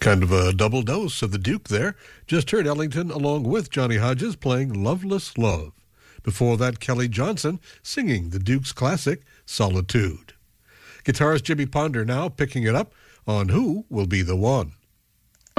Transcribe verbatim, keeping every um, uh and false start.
Kind of a double dose of the Duke there. Just heard Ellington along with Johnny Hodges playing Loveless Love. Before that, Kelly Johnson singing the Duke's classic, Solitude. Guitarist Jimmy Ponder now picking it up on Who Will Be the One.